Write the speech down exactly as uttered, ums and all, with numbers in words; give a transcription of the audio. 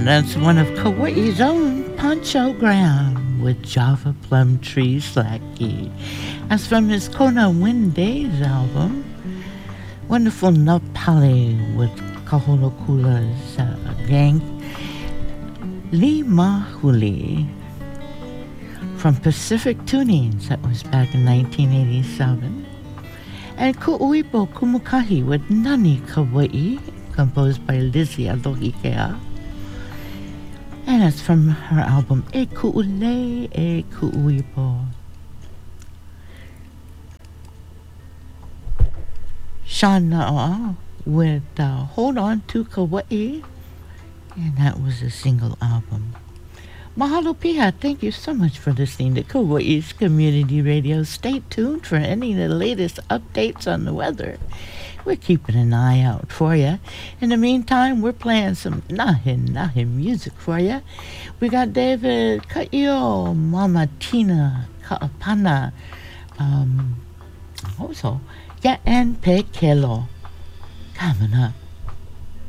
That's one of Kauai's own Pancho Graham with Java Plum Tree Slacky. That's from his Kona Wind Days album. Wonderful Napali with Kaholokula's uh, gang. Lee Mahuli from Pacific Tunings. That was back in nineteen eighty-seven. And Ku'uipo Kumukahi with Nani Kauai, composed by Lizzie Alohikea. And it's from her album E Ku'ule E Ku'uipo. Sean Na'a with uh, Hold On to Kauai. And that was a single album. Mahalo Piha, thank you so much for listening to Kauai's Community Radio. Stay tuned for any of the latest updates on the weather. We're keeping an eye out for you. In the meantime, we're playing some nahin nahin music for you. We got David Ka'io, Mama Tina Ka'apana, um, also, yeah, and Pekelo coming up.